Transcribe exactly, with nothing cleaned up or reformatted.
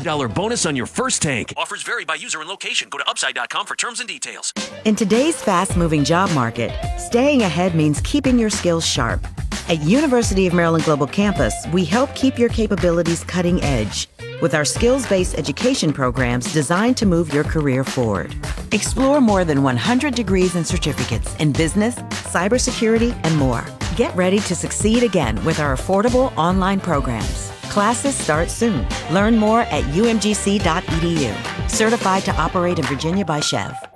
dollars bonus on your first tank. Offers vary by user and location. Go to upside dot com for terms and details. In today's fast-moving job market, staying ahead means keeping your skills sharp. At University of Maryland Global Campus, we help keep your capabilities cutting edge with our skills-based education programs designed to move your career forward. Explore more than one hundred degrees and certificates in business, cybersecurity, and more. Get ready to succeed again with our affordable online programs. Classes start soon. Learn more at u m g c dot e d u. Certified to operate in Virginia by Chev.